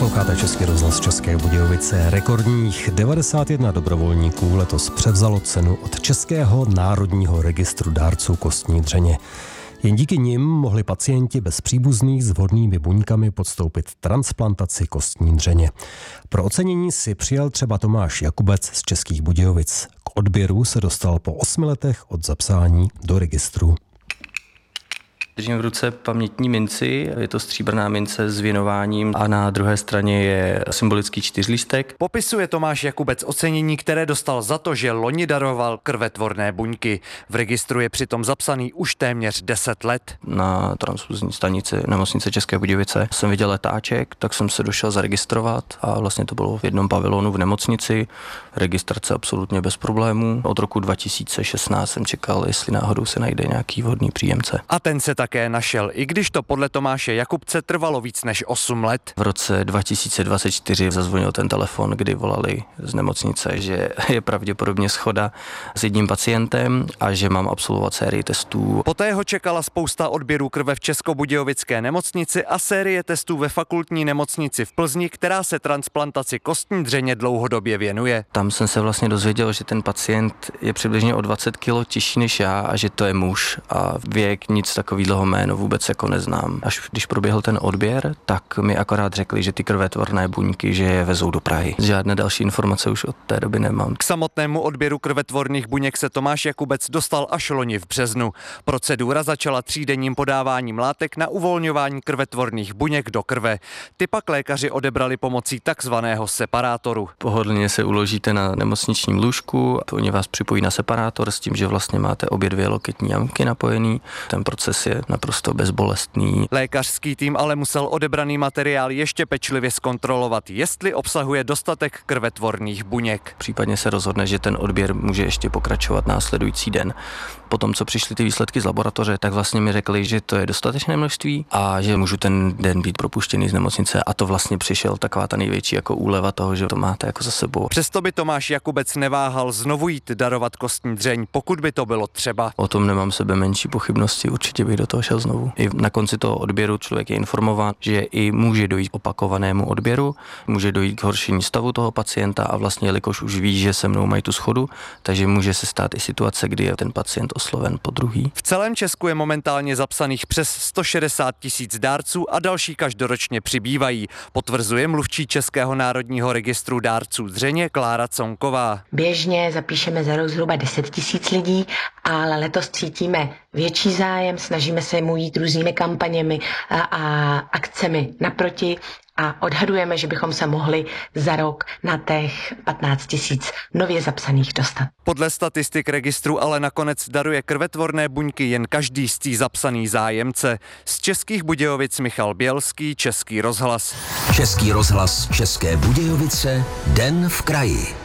Posloucháte Český rozhlas České Budějovice. Rekordních 91 dobrovolníků letos převzalo cenu od Českého národního registru dárců kostní dřeně. Jen díky nim mohli pacienti bez příbuzných s vhodnými buňkami podstoupit transplantaci kostní dřeně. Pro ocenění si přijel třeba Tomáš Jakubec z Českých Budějovic. K odběru se dostal po 8 letech od zapsání do registru. Držím v ruce pamětní minci, je to stříbrná mince s věnováním a na druhé straně je symbolický čtyřlístek. Popisuje Tomáš Jakubec ocenění, které dostal za to, že loni daroval krvetvorné buňky. V registru je přitom zapsaný už téměř 10 let. Na transfuzní stanici nemocnice České Budějovice jsem viděl letáček, tak jsem se došel zaregistrovat a vlastně to bylo v jednom pavilonu v nemocnici. Registrace absolutně bez problémů. Od roku 2016 jsem čekal, jestli náhodou se najde nějaký vhodný příjemce. A ten se také našel, i když to podle Tomáše Jakubce trvalo víc než 8 let. V roce 2024 zazvonil ten telefon, kdy volali z nemocnice, že je pravděpodobně shoda s jedním pacientem a že mám absolvovat sérii testů. Poté ho čekala spousta odběrů krve v Českobudějovické nemocnici a série testů ve fakultní nemocnici v Plzni, která se transplantaci kostní dřeně dlouhodobě věnuje. Tam jsem se vlastně dozvěděl, že ten pacient je přibližně o 20 kg těžší než já a že to je muž a věk, nic takového jméno vůbec jako neznám. Až když proběhl ten odběr, tak mi akorát řekli, že ty krvetvorné buňky, že je vezou do Prahy. Žádné další informace už od té doby nemám. K samotnému odběru krvetvorných buněk se Tomáš Jakubec dostal až loni v březnu. Procedura začala 3denním podáváním látek na uvolňování krvetvorných buněk do krve. Ty pak lékaři odebrali pomocí takzvaného separátoru. Pohodlně se uložíte na nemocničním lůžku, oni vás připojí na separátor s tím, že vlastně máte obě dvě loketní jamky napojený. Ten proces je naprosto bezbolestný. Lékařský tým ale musel odebraný materiál ještě pečlivě zkontrolovat, jestli obsahuje dostatek krvetvorných buněk. Případně se rozhodne, že ten odběr může ještě pokračovat následující den. Potom, co přišly ty výsledky z laboratoře, tak vlastně mi řekli, že to je dostatečné množství a že můžu ten den být propuštěný z nemocnice a to vlastně přišel taková ta největší jako úleva toho, že to máte jako za sebou. Přesto by Tomáš Jakubec neváhal znovu jít darovat kostní dřeň, pokud by to bylo třeba. O tom nemám sebe menší pochybnosti, určitě bych do toho šel znovu. I na konci toho odběru člověk je informován, že i může dojít k opakovanému odběru, může dojít k horšení stavu toho pacienta a vlastně jelikož už ví, že se mnou mají tu shodu, takže může se stát i situace, kdy je ten pacient osloven podruhý. V celém Česku je momentálně zapsaných přes 160 000 dárců a další každoročně přibývají, potvrzuje mluvčí Českého národního registru dárců dřeně Klára Conková. Běžně zapíšeme za rok zhruba 10 000 lidí, ale letos cítíme větší zájem, snažíme se mu jít různými kampaněmi a akcemi naproti a odhadujeme, že bychom se mohli za rok na těch 15 000 nově zapsaných dostat. Podle statistik registru ale nakonec daruje krvetvorné buňky jen každý zapsaný zájemce. Z Českých Budějovic Michal Bělský, Český rozhlas. Český rozhlas České Budějovice, Den v kraji.